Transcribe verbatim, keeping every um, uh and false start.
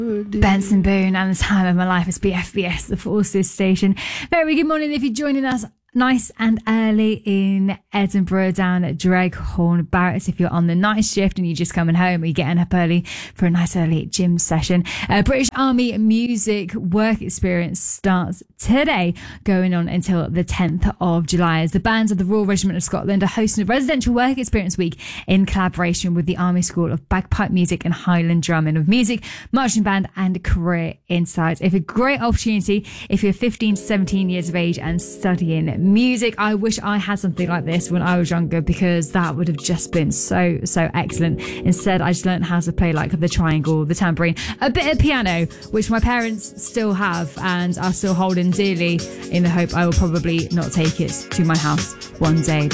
Benson Boone and The Time of My Life is B F B S, the Forces station. Very good morning if you're joining us nice and early in Edinburgh, down at Dreghorn Barracks. If you're on the night shift and you're just coming home or you're getting up early for a nice early gym session. Uh, British Army Music Work Experience starts today, going on until the tenth of July, as the bands of the Royal Regiment of Scotland are hosting a residential work experience week in collaboration with the Army School of Bagpipe Music and Highland Drumming of Music, Marching Band and Career Insights. It's a great opportunity if you're fifteen to seventeen years of age and studying music. I wish I had something like this when I was younger, because that would have just been so so excellent. Instead, I just learned how to play like the triangle, the tambourine, a bit of piano, which my parents still have and are still holding dearly, in the hope I will probably not take it to my house one day.